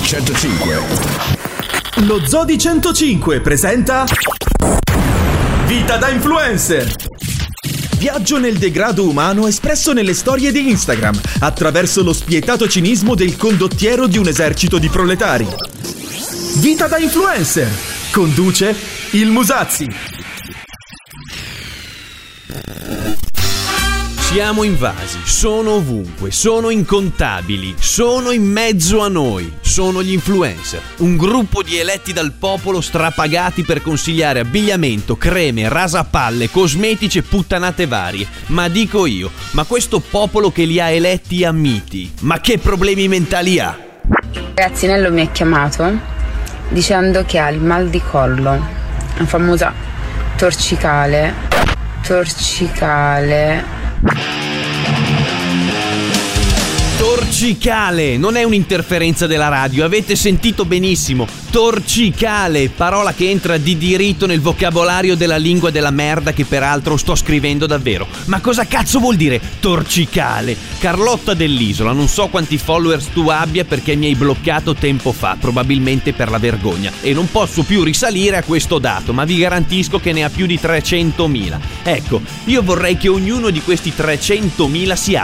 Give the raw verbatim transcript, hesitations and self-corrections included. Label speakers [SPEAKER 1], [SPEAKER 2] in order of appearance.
[SPEAKER 1] centocinque.
[SPEAKER 2] Lo Zoo di centocinque presenta Vita da influencer. Viaggio nel degrado umano espresso nelle storie di Instagram attraverso lo spietato cinismo del condottiero di un esercito di proletari. Vita da influencer. Conduce il Musazzi.
[SPEAKER 3] Siamo invasi, sono ovunque, sono incontabili, sono in mezzo a noi, sono gli influencer, un gruppo di eletti dal popolo strapagati per consigliare abbigliamento, creme, rasapalle, cosmetici e puttanate varie. Ma dico io, ma questo popolo che li ha eletti a miti, ma che problemi mentali ha?
[SPEAKER 4] Ragazzinello mi ha chiamato dicendo che ha il mal di collo, la famosa torcicale, torcicale...
[SPEAKER 3] Torcicale, non è un'interferenza della radio, avete sentito benissimo. Torcicale, parola che entra di diritto nel vocabolario della lingua della merda che peraltro sto scrivendo davvero. Ma cosa cazzo vuol dire torcicale? Carlotta dell'Isola, non so quanti followers tu abbia perché mi hai bloccato tempo fa, probabilmente per la vergogna, e non posso più risalire a questo dato, ma vi garantisco che ne ha più di trecentomila. Ecco, io vorrei che ognuno di questi trecentomila si